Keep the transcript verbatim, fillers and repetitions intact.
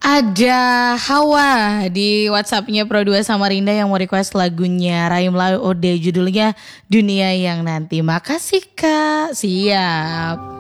Ada Hawa di WhatsAppnya Pro dua Samarinda yang mau request lagunya Rahim Laude, judulnya Dunia Yang Nanti. Makasih Kak, siap.